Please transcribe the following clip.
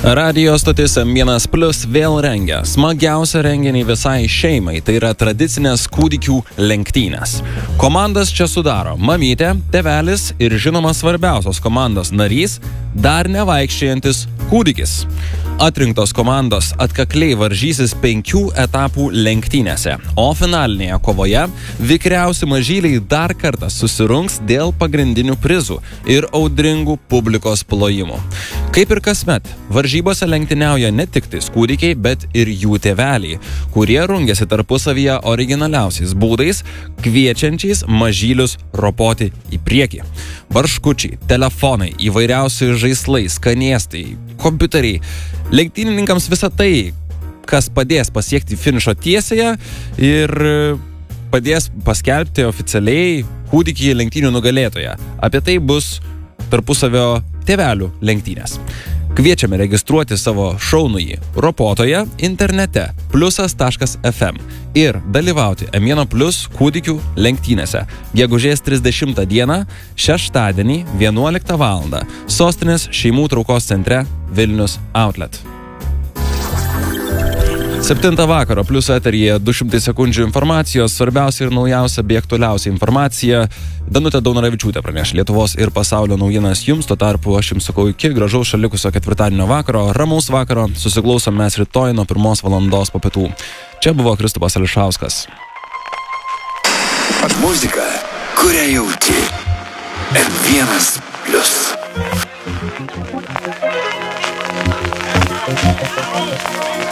Radio stotis M1+ vėl rengia smagiausią renginį visai šeimai, tai yra tradicinės kūdikių lenktynės. Komandas čia sudaro mamytė, tėvelis ir žinoma svarbiausios komandos narys, dar nevaikščiojantis kūdikis. Atrinktos komandos atkakliai varžysis 5 etapų lenktynėse, o finalinėje kovoje vikriausi mažyliai dar kartą susirungs dėl pagrindinių prizų ir audringų publikos plojimų. Kaip ir kasmet, varžybose lenktyniauja ne tik tais kūdikiai, bet ir jų tėveliai, kurie rungiasi tarpusavyje originaliausiais būdais, kviečiančiais mažylius ropoti į priekį. Barškučiai, telefonai, įvairiausi žaislai, skanėstai, kompiuteriai. Lenktynininkams visa tai, kas padės pasiekti finišo tiesėje ir padės paskelbti oficialiai kūdikį lenktynių nugalėtoją. Apie tai bus tarpusavio tėvelių lenktynės. Kviečiame registruoti savo šaunųjį ropotoje internete pliusas.fm ir dalyvauti M1+ kūdikių lenktynėse gegužės 30 dieną, šeštadienį 11 val. Sostinės šeimų traukos centre Vilnius Outlet. 7 vakaro plius eteryje 200 sekundžių informacijos, svarbiausia ir naujausia bei aktualiausia informacija. Danutė Daunoravičiūtė praneš Lietuvos ir pasaulio naujienas jums, tuo tarpu aš jums sakau iki gražaus šalikusio ketvirtadienio vakaro, ramaus vakaro, susiklausom mes rytoj nuo 1 valandos po pietų. Čia buvo Kristupas Ališauskas. Muzika, kurią jauti. M1+.